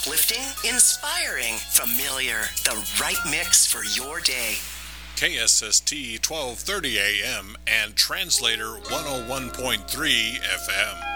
Uplifting, inspiring, familiar. The right mix for your day. KSST 1230 AM and Translator 101.3 FM.